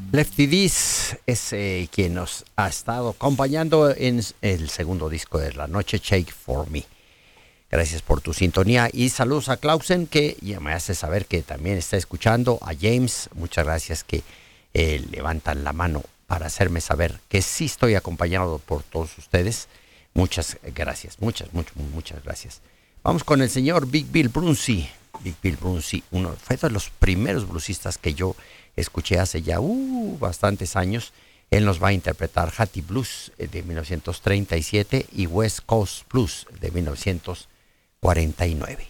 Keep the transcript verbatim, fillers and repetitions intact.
Lefty Diz es eh, quien nos ha estado acompañando en el segundo disco de la noche, Shake for Me. Gracias por tu sintonía y saludos a Clausen, que ya me hace saber que también está escuchando. A James, muchas gracias que eh, levantan la mano para hacerme saber que sí estoy acompañado por todos ustedes. Muchas gracias, muchas, muchas, muchas gracias. Vamos con el señor Big Bill Brunsey. Big Bill Brunsey, uno fue de los primeros bluesistas que yo escuché hace ya uh, bastantes años. Él nos va a interpretar Hattie Blues de mil novecientos treinta y siete y West Coast Blues de mil novecientos cuarenta y nueve.